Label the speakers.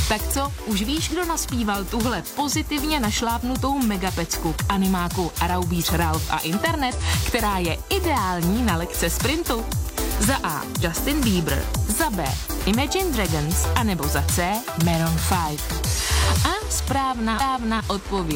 Speaker 1: Tak co, už víš, kdo naspíval tuhle pozitivně našlápnutou megapecku k animáku Araubíř Ralf a internet, která je ideální na lekce sprintu? Za A. Justin Bieber, za B. Imagine Dragons, anebo za C. Maroon 5. A správná odpověď